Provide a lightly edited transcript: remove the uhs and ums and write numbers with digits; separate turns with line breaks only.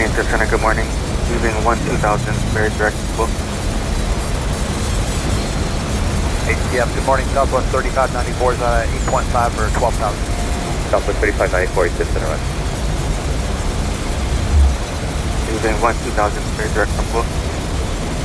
Union to Center, good morning. Using 1-2000, very direct book.
ATM, good morning. Southwest 3594 is 8.5 or 12,000.
Southwest 3594 is just center.
Using 1-2000, very direct book.